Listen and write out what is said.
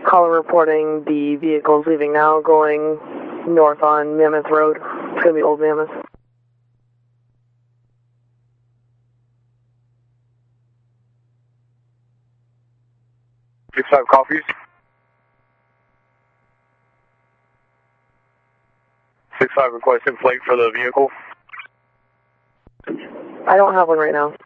Caller reporting the vehicle's leaving now, going north on Mammoth Road. It's going to be Old Mammoth. 65 copies. 65 requesting plate for the vehicle. I don't have one right now.